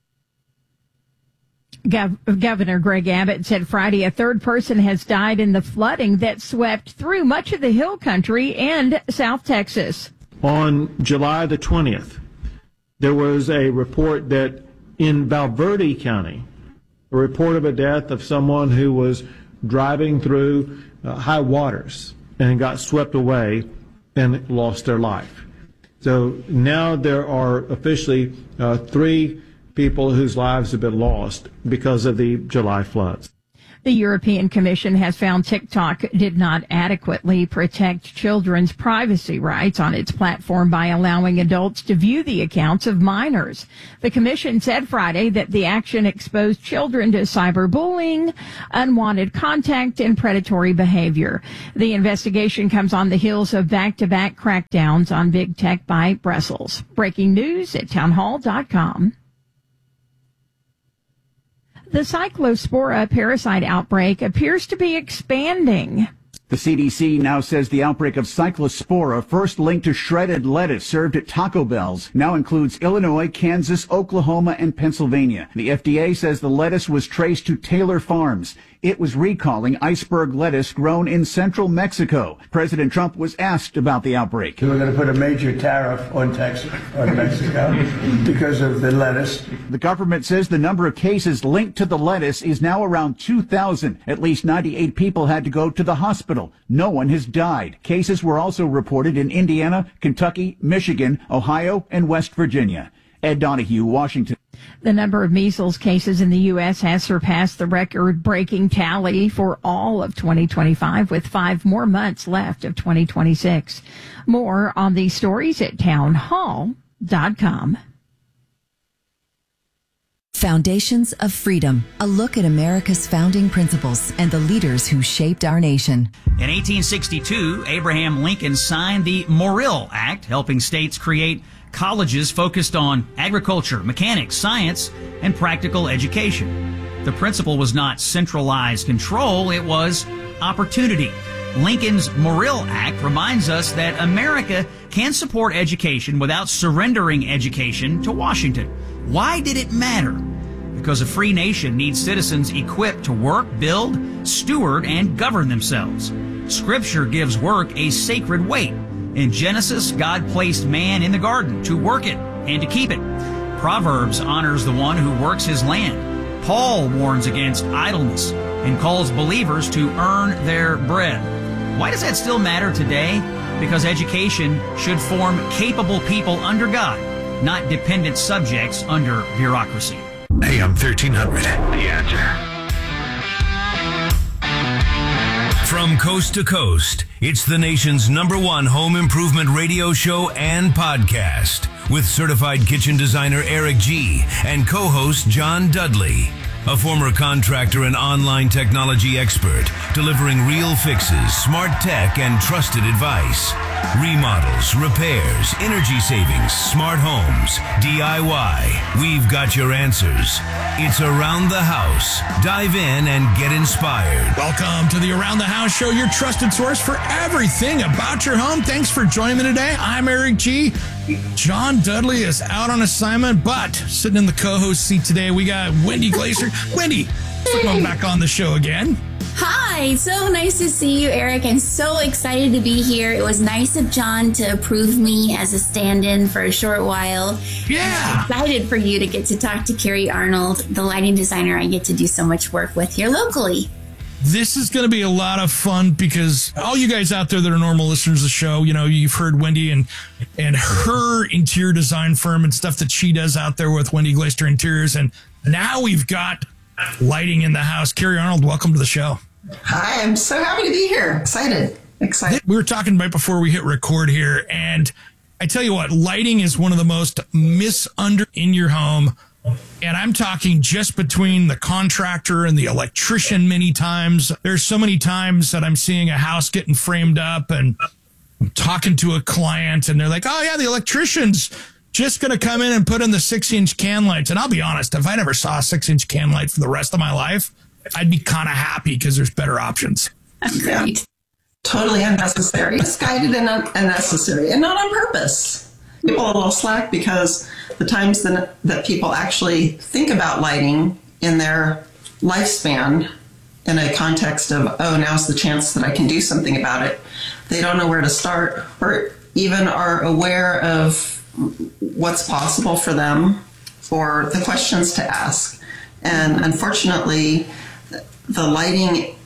Gov- Governor Greg Abbott said Friday a third person has died in the flooding that swept through much of the Hill Country and South Texas. On July the twentieth, there was a report that in Valverde County, a report of a death of someone who was driving through uh, high waters. and got swept away and lost their life. So now there are officially uh, three people whose lives have been lost because of the July floods. The European Commission has found TikTok did not adequately protect children's privacy rights on its platform by allowing adults to view the accounts of minors. The Commission said Friday that the action exposed children to cyberbullying, unwanted contact, and predatory behavior. The investigation comes on the heels of back-to-back crackdowns on big tech by Brussels. Breaking news at townhall dot com. The Cyclospora parasite outbreak appears to be expanding. The C D C now says the outbreak of Cyclospora, first linked to shredded lettuce served at Taco Bell's, now includes Illinois, Kansas, Oklahoma, and Pennsylvania. The F D A says the lettuce was traced to Taylor Farms. It was recalling iceberg lettuce grown in central Mexico. President Trump was asked about the outbreak. We're going to put a major tariff on Texas, on Mexico, because of the lettuce. The government says the number of cases linked to the lettuce is now around two thousand. At least ninety-eight people had to go to the hospital. No one has died. Cases were also reported in Indiana, Kentucky, Michigan, Ohio, and West Virginia. Ed Donahue, Washington. The number of measles cases in the U S has surpassed the record-breaking tally for all of twenty twenty-five, with five more months left of twenty twenty-six. More on these stories at townhall dot com. Foundations of Freedom, a look at America's founding principles and the leaders who shaped our nation. In eighteen sixty-two, Abraham Lincoln signed the Morrill Act, helping states create colleges focused on agriculture, mechanics, science, and practical education. The principle was not centralized control, it was opportunity. Lincoln's Morrill Act reminds us that America can support education without surrendering education to Washington. Why did it matter? Because a free nation needs citizens equipped to work, build, steward, and govern themselves. Scripture gives work a sacred weight. In Genesis, God placed man in the garden to work it and to keep it. Proverbs honors the one who works his land. Paul warns against idleness and calls believers to earn their bread. Why does that still matter today? Because education should form capable people under God, not dependent subjects under bureaucracy. A M thirteen hundred, The Answer. From coast to coast, it's the nation's number one home improvement radio show and podcast with certified kitchen designer Eric G. and co-host John Dudley, a former contractor and online technology expert, delivering real fixes, smart tech, and trusted advice. Remodels, repairs, energy savings, smart homes, D I Y. We've got your answers. It's Around the House. Dive in and get inspired. Welcome to the Around the House show, your trusted source for everything about your home. Thanks for joining me today. I'm Eric G. John Dudley is out on assignment, but sitting in the co-host seat today, we got Wendy Glaser. Wendy, welcome back on the show again. Hi, so nice to see you, Eric. I'm so excited to be here. It was nice of John to approve me as a stand-in for a short while. Yeah. I'm excited for you to get to talk to Carrie Arnold, the lighting designer I get to do so much work with here locally. This is going to be a lot of fun because all you guys out there that are normal listeners of the show, you know, you've heard Wendy and and her interior design firm and stuff that she does out there with Wendy Glaser Interiors. And now we've got lighting in the house. Carrie Arnold, welcome to the show. Hi, I'm so happy to be here. Excited. Excited. We were talking right before we hit record here, and I tell you what, lighting is one of the most misunderstood in your home. And I'm talking just between the contractor and the electrician many times. There's so many times that I'm seeing a house getting framed up and I'm talking to a client and they're like, oh yeah, the electrician's just going to come in and put in the six inch can lights. And I'll be honest, if I never saw a six inch can light for the rest of my life, I'd be kind of happy because there's better options. Great. Totally unnecessary. Misguided and un- unnecessary and not on purpose. People are a little slack because the times that, that people actually think about lighting in their lifespan in a context of, oh, now's the chance that I can do something about it, they don't know where to start or even are aware of what's possible for them or the questions to ask. And unfortunately, the lighting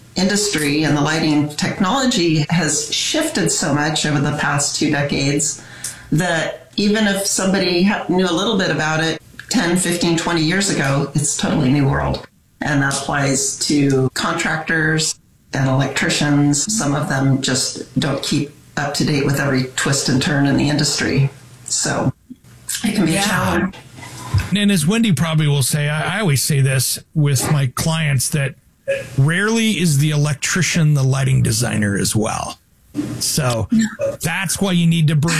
industry and the lighting technology has shifted so much over the past two decades that even if somebody knew a little bit about it ten, fifteen, twenty years ago, it's a totally new world. And that applies to contractors and electricians. Some of them just don't keep up to date with every twist and turn in the industry. So it can be yeah. a challenge. And as Wendy probably will say, I, I always say this with my clients, that rarely is the electrician the lighting designer as well. So that's why you need to bring